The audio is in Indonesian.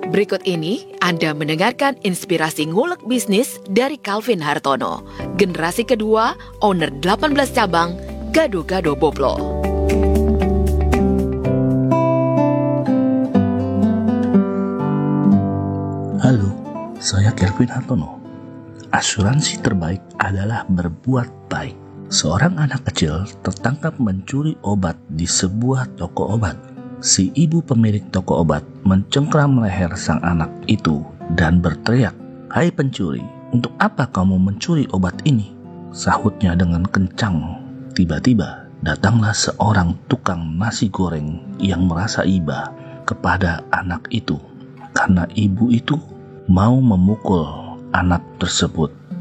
Berikut ini Anda mendengarkan inspirasi ngulek bisnis dari Calvin Hartono, generasi kedua, owner 18 cabang, Gado-Gado Boplo. Halo, saya Calvin Hartono. Asuransi terbaik adalah berbuat baik. Seorang anak kecil tertangkap mencuri obat di sebuah toko obat. Si ibu pemilik toko obat mencengkram leher sang anak itu dan berteriak, "Hai pencuri, untuk apa kamu mencuri obat ini?" Sahutnya dengan kencang. Tiba-tiba datanglah seorang tukang nasi goreng yang merasa iba kepada anak itu, karena ibu itu mau memukul anak tersebut.